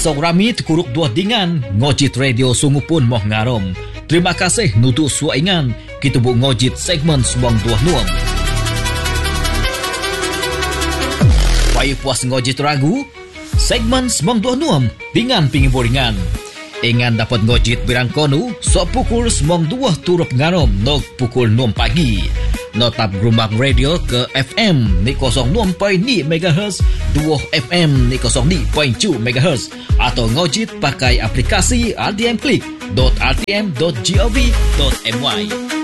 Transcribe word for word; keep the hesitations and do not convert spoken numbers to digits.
Asok rami terkuruk dua dengan Ngojit Radio sungguh pun moh ngarom. Terima kasih nutu suaingan kita bu ngojit segmen semong dua nuam. Payah puas ngojit ragu segmen semong dua nuam dengan pingin Ingan dapat ngojit birang konu sok pukul semong dua turut ngarom nok pukul enam pagi. Notap Gerumbang Radio ke F M ni kosong enam perpuluhan lima megahertz, dua F M ni kosong lima perpuluhan tujuh megahertz atau ngojit pakai aplikasi r t m click dot r t m dot gov dot my.